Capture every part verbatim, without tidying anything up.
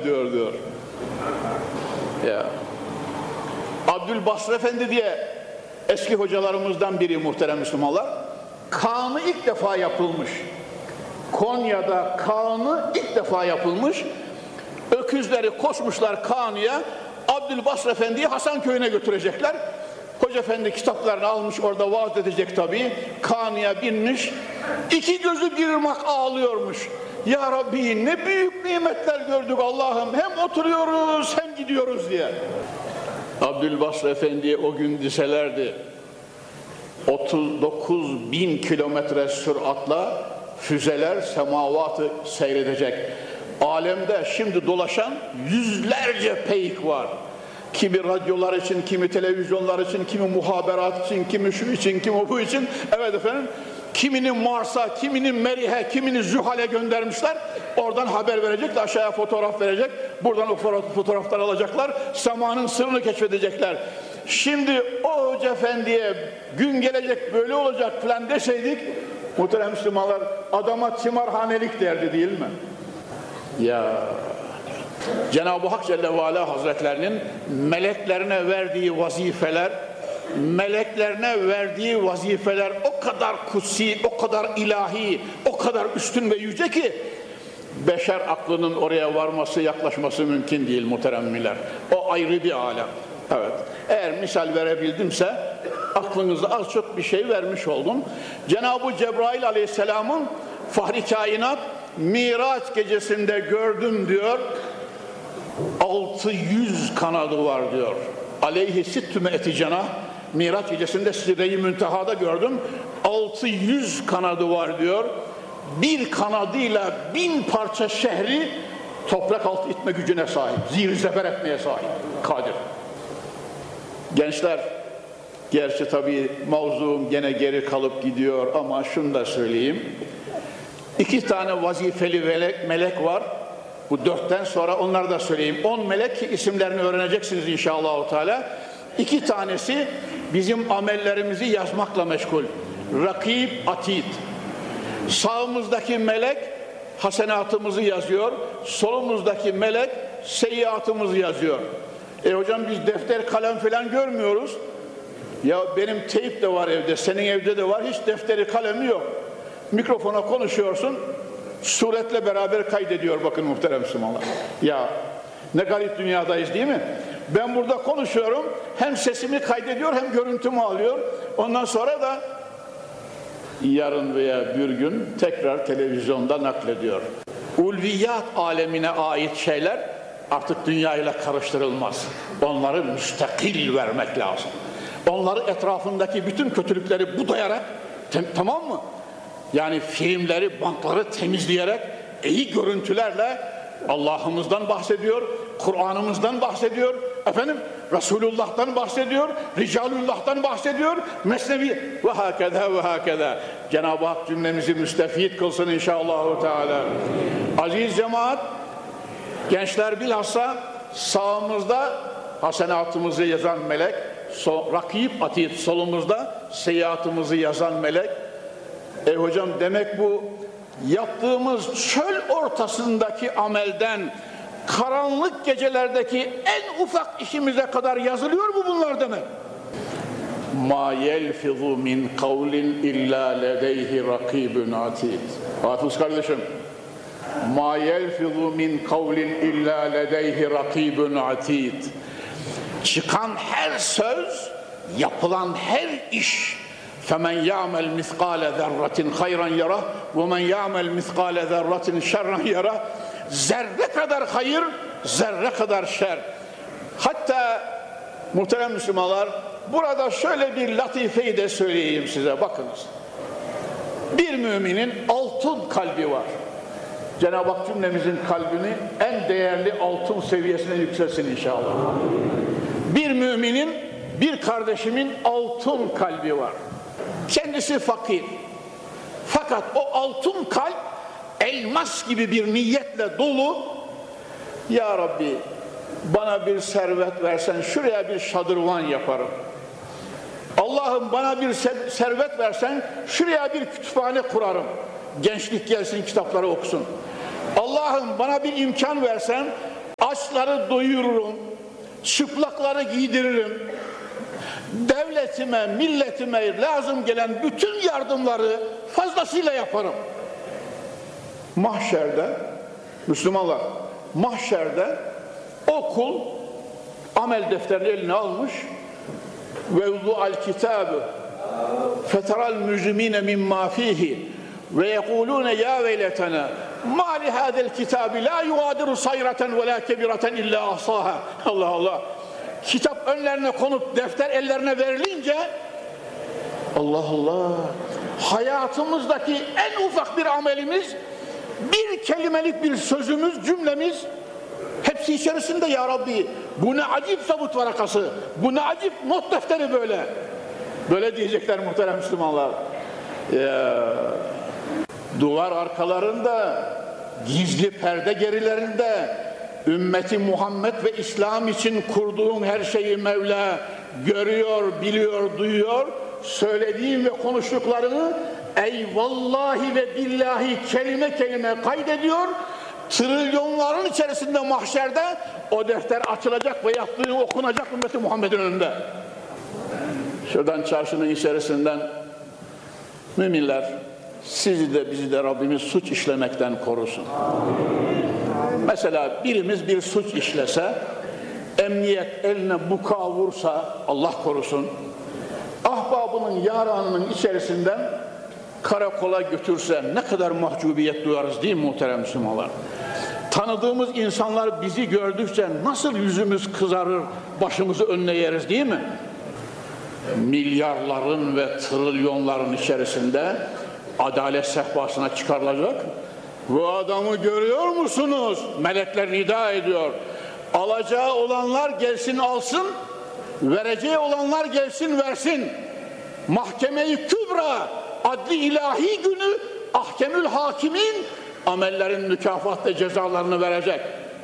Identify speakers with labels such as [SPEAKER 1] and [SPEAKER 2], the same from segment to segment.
[SPEAKER 1] ediyor diyor. Ya. Abdülbasır Efendi diye eski hocalarımızdan biri muhterem Müslümanlar, Kağan'ı ilk defa yapılmış. Konya'da Kağan'ı ilk defa yapılmış. Öküzleri koşmuşlar Kağan'ya, Abdülbasır Efendi'yi Hasanköy'üne götürecekler. Hoca Efendi kitaplarını almış, orada vaaz edecek tabii. Kağan'ya binmiş, iki gözü bir ırmak ağlıyormuş. Ya Rabbi ne büyük nimetler gördük Allah'ım, hem oturuyoruz hem gidiyoruz diye. Abdülbasır Efendi'ye o gün deselerdi, otuz dokuz bin kilometre süratla füzeler semavatı seyredecek. Alemde şimdi dolaşan yüzlerce peyk var. Kimi radyolar için, kimi televizyonlar için, kimi muhaberat için, kimi şu için, kimi bu için. Evet efendim, kimini Mars'a, kimini Merih'e, kimini Zühal'e göndermişler. Oradan haber verecek, aşağıya fotoğraf verecek. Buradan o fotoğrafları alacaklar. Semanın sırrını keşfedecekler. Şimdi o Hoca Efendi'ye gün gelecek böyle olacak falan deseydik, muhterem Müslümanlar, adama timarhanelik derdi değil mi? Ya Cenab-ı Hak Celle ve Ala Hazretlerinin meleklerine verdiği vazifeler, meleklerine verdiği vazifeler o kadar kutsi, o kadar ilahi, o kadar üstün ve yüce ki beşer aklının oraya varması, yaklaşması mümkün değil muhteremler. O ayrı bir alem. Evet. Eğer misal verebildimse aklınıza az çok bir şey vermiş oldum. Cenab-ı Cebrail Aleyhisselam'ın Fahri Kainat Miraç gecesinde gördüm diyor. altı yüz kanadı var diyor. Aleyhi sittüme eti cenah. Miraç gecesinde Sidre-i Münteha'da gördüm. altı yüz kanadı var diyor. Bir kanadıyla bin parça şehri toprak altı itme gücüne sahip. Zir-i zeber etmeye sahip. Kadir. Gençler, gerçi tabii mavzuum gene geri kalıp gidiyor ama şunu da söyleyeyim. İki tane vazifeli melek, melek var. Bu dörtten sonra onları da söyleyeyim. On melek ki isimlerini öğreneceksiniz inşallah Teala. İki tanesi bizim amellerimizi yazmakla meşgul. Rakib, atid. Sağımızdaki melek hasenatımızı yazıyor. Solumuzdaki melek seyyiatımızı yazıyor. E hocam biz defter kalem falan görmüyoruz. Ya benim teyp de var evde, senin evde de var. Hiç defteri kalemi yok. Mikrofona konuşuyorsun, suretle beraber kaydediyor bakın muhterem Müslümanlar. Ya ne garip dünyadayız değil mi? Ben burada konuşuyorum, hem sesimi kaydediyor hem görüntümü alıyor. Ondan sonra da yarın veya bir gün tekrar televizyonda naklediyor. Ulviyat alemine ait şeyler artık dünyayla karıştırılmaz. Onları müstakil vermek lazım. Onları etrafındaki bütün kötülükleri budayarak, tamam mı? Yani filmleri, bantları temizleyerek, iyi görüntülerle Allah'ımızdan bahsediyor, Kur'an'ımızdan bahsediyor, efendim Resulullah'tan bahsediyor, Ricalullah'tan bahsediyor, Mesnevi ve hakeza ve hakeza. Cenab-ı Hak cümlemizi müstefid kılsın inşallah Teala. Aziz cemaat, gençler bilhassa sağımızda hasenatımızı yazan melek, so, rakip atid solumuzda seyyiatımızı yazan melek. E hocam demek bu yaptığımız çöl ortasındaki amelden karanlık gecelerdeki en ufak işimize kadar yazılıyor mu bunlar demek? Ma yelfizu min kavlin illa ledeyhi rakibun atid. Hafız kardeşim, ma yelfizu min kavlin illa ledeyhi rakibun atid. Çıkan her söz, yapılan her iş, فَمَنْ يَعْمَلْ مِثْقَالَ ذَرَّةٍ خَيْرًا يَرَهُ وَمَنْ يَعْمَلْ مِثْقَالَ ذَرَّةٍ شَرًّا يَرَهُ. Zerre kadar hayır, zerre kadar şer. Hatta muhterem Müslümanlar, burada şöyle bir latifeyi de söyleyeyim size, bakınız. Bir müminin altın kalbi var. Cenab-ı Hak cümlemizin kalbini en değerli altın seviyesine yükselsin inşallah. Bir müminin, bir kardeşimin altın kalbi var. Kendisi fakir. Fakat o altın kalp elmas gibi bir niyetle dolu. Ya Rabbi bana bir servet versen şuraya bir şadırvan yaparım. Allah'ım bana bir servet versen şuraya bir kütüphane kurarım. Gençlik gelsin kitapları okusun. Allah'ım bana bir imkan versen açları doyururum, çıplakları giydiririm, devletime, milletime lazım gelen bütün yardımları fazlasıyla yaparım. Mahşerde, Müslümanlar, mahşerde o kul amel defterini eline almış ve vudu'al kitabı feteral mücrimine mimma fihi ve yekulune ya veyletena ma li hadel kitabi la yugadiru sayratan ve la kebiratan illa ahsaha. Allah Allah. Kitap önlerine konup defter ellerine verilince Allah Allah, hayatımızdaki en ufak bir amelimiz, bir kelimelik bir sözümüz, cümlemiz hepsi içerisinde ya Rabbi. Bu ne acip sabut varakası, bu ne acip not defteri böyle. Böyle diyecekler muhterem Müslümanlar. Ya, duvar arkalarında, gizli perde gerilerinde ümmeti Muhammed ve İslam için kurduğun her şeyi Mevla görüyor, biliyor, duyuyor. Söylediğin ve konuştuklarını ey vallahi ve billahi kelime kelime kaydediyor. Trilyonların içerisinde mahşerde o defter açılacak ve yaptığı okunacak ümmeti Muhammed'in önünde. Şuradan çarşının içerisinden müminler, sizi de bizi de Rabbimiz suç işlemekten korusun. Mesela birimiz bir suç işlese, emniyet eline buka vursa, Allah korusun, ahbabının yaranının içerisinden karakola götürse ne kadar mahcubiyet duyarız değil mi muhterem Müslümanlar? Tanıdığımız insanlar bizi gördükçe nasıl yüzümüz kızarır, başımızı önüne yeriz değil mi? Milyarların ve trilyonların içerisinde adalet sehpasına çıkarılacak. Bu adamı görüyor musunuz? Melekler nida ediyor. Alacağı olanlar gelsin alsın, vereceği olanlar gelsin versin. Mahkeme-i Kübra, adli ilahi günü, ahkemül hakimin amellerin mükafat ve cezalarını verecek.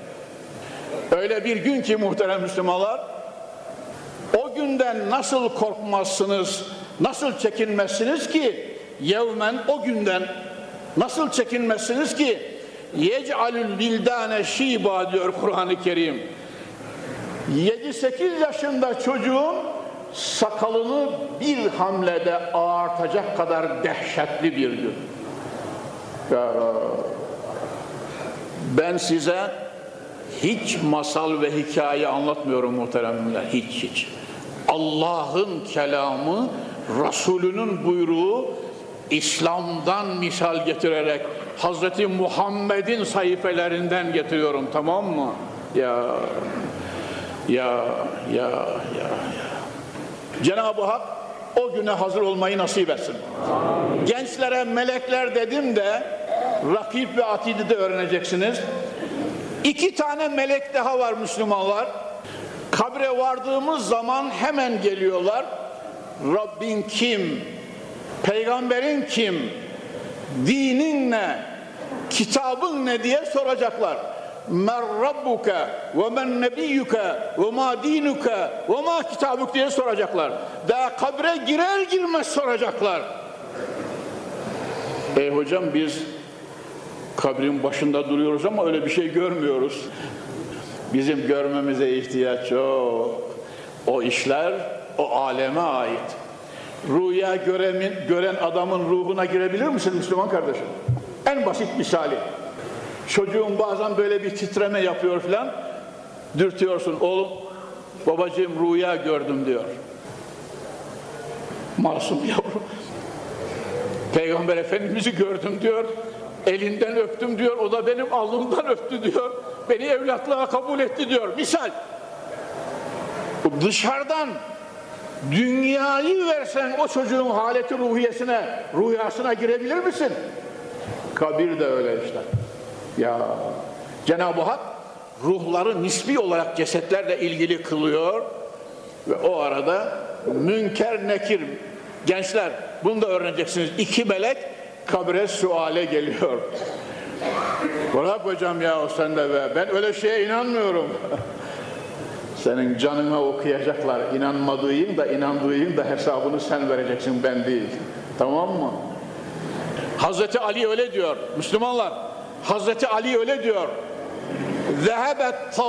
[SPEAKER 1] Öyle bir gün ki muhterem Müslümanlar, o günden nasıl korkmazsınız, nasıl çekinmezsiniz ki, yevmen o günden nasıl çekinmezsiniz ki, yec'alül bildane şiba diyor Kur'an-ı Kerim. yedi sekiz yaşında çocuğun sakalını bir hamlede ağartacak kadar dehşetli bir gün. Ya, ben size hiç masal ve hikaye anlatmıyorum muhteremler, hiç hiç. Allah'ın kelamı, Resulünün buyruğu, İslam'dan misal getirerek Hazreti Muhammed'in sayfelerinden getiriyorum, tamam mı? Ya ya ya ya ya. Cenab-ı Hak o güne hazır olmayı nasip etsin. Amin. Gençlere melekler dedim de rakip ve atidi de öğreneceksiniz. İki tane melek daha var Müslümanlar. Kabre vardığımız zaman hemen geliyorlar. Rabbin kim? Peygamberin kim? Dinin ne? Kitabın ne diye soracaklar. Men rabbuke ve men nebiyyuke ve ma dinuke ve ma kitabuk diye soracaklar. Daha kabre girer girmez soracaklar. Ey hocam, biz kabrin başında duruyoruz ama öyle bir şey görmüyoruz. Bizim görmemize ihtiyaç yok. O işler o aleme ait. Rüya gören, gören adamın ruhuna girebilir misin Müslüman kardeşim? En basit misali. Çocuğun bazen böyle bir titreme yapıyor filan. Dürtüyorsun, oğlum, babacığım rüya gördüm diyor. Masum yavrum. Peygamber Efendimiz'i gördüm diyor. Elinden öptüm diyor. O da benim alnımdan öptü diyor. Beni evlatlığa kabul etti diyor. Misal. Dışarıdan dünyayı versen o çocuğun haleti ruhiyesine, rüyasına girebilir misin? Kabir de öyle işte. Ya Cenab-ı Hak ruhları nisbi olarak cesetlerle ilgili kılıyor ve o arada münker nekir, gençler bunu da öğreneceksiniz, iki melek kabre suale geliyor. Bırak hocam ya sen de be, ben öyle şeye inanmıyorum. Senin canına okuyacaklar, inanmadığın da inandığın da hesabını sen vereceksin, ben değil, tamam mı? Hazreti Ali öyle diyor Müslümanlar. Hazreti Ali öyle diyor. Zehebet